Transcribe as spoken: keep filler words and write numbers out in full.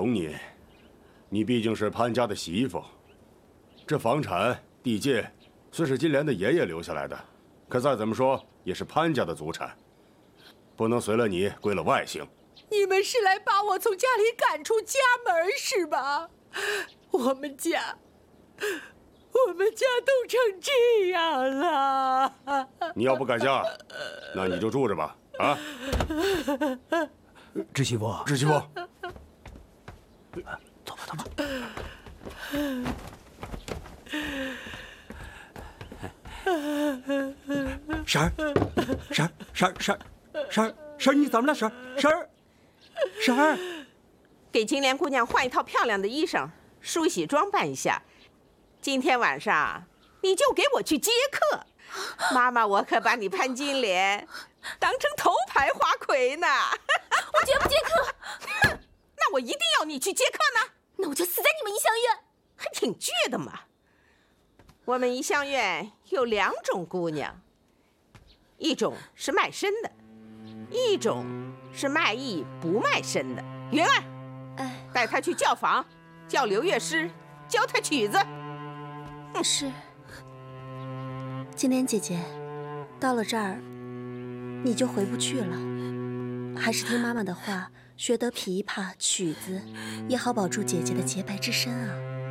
容你，你毕竟是潘家的媳妇。这房产地界虽是金莲的爷爷留下来的，可再怎么说也是潘家的祖产，不能随了你归了外姓。 你们是来把我从家里赶出家门是吧？我们家，我们家都成这样了。 你要不改嫁，那你就住着吧。啊， 知媳妇， 知媳妇， 走吧，走吧。婶儿，婶儿，婶儿，婶儿，婶儿，婶儿，你怎么了？婶儿，婶儿，婶儿， 给金莲姑娘换一套漂亮的衣裳，梳洗装扮一下。今天晚上你就给我去接客，妈妈我可把你潘金莲当成头牌花魁呢。 我绝不接客。 那我一定要你去接客呢。 那我就死在你们怡香院。 还挺倔的嘛。我们怡香院有两种姑娘，一种是卖身的，一种是卖艺不卖身的。云儿， 哎， 带她去教坊，叫刘乐师教她曲子。 是。金莲姐姐，到了这儿，你就回不去了，还是听妈妈的话，学得琵琶曲子，也好保住姐姐的洁白之身啊。